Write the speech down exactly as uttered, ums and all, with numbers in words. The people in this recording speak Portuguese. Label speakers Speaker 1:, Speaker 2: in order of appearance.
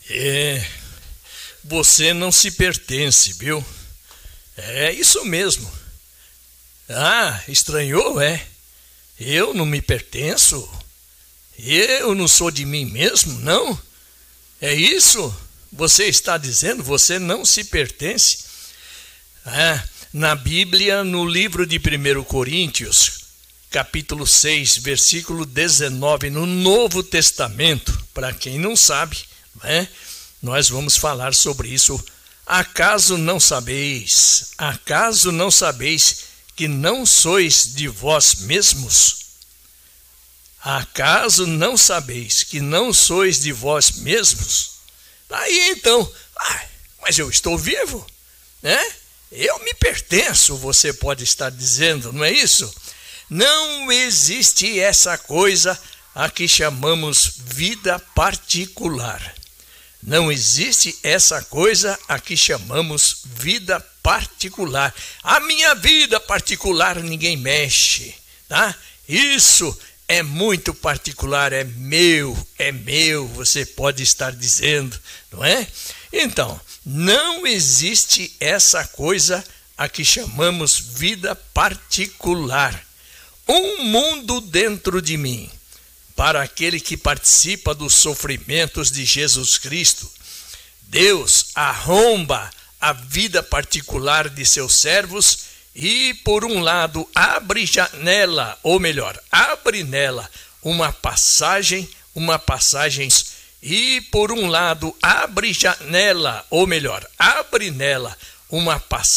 Speaker 1: É, você não se pertence, viu? É isso mesmo. Ah, estranhou, é? Eu não me pertenço? Eu não sou de mim mesmo, não? É isso? Você está dizendo, você não se pertence? Ah, na Bíblia, no livro de primeiro Coríntios, capítulo seis, versículo dezenove, no Novo Testamento, para quem não sabe, né, nós vamos falar sobre isso. Acaso não sabeis, acaso não sabeis que não sois de vós mesmos? Acaso não sabeis que não sois de vós mesmos? Aí então, ah, mas eu estou vivo, né? Eu me pertenço, você pode estar dizendo, não é isso? Não existe essa coisa a que chamamos vida particular. Não existe essa coisa a que chamamos vida particular. A minha vida particular ninguém mexe, tá? Isso é muito particular, é meu, é meu, você pode estar dizendo, não é? Então, não existe essa coisa a que chamamos vida particular. Um mundo dentro de mim, para aquele que participa dos sofrimentos de Jesus Cristo. Deus arromba a vida particular de seus servos e, por um lado, abre janela, ou melhor, abre nela uma passagem, uma passagem, e, por um lado, abre janela, ou melhor, abre nela uma passagem,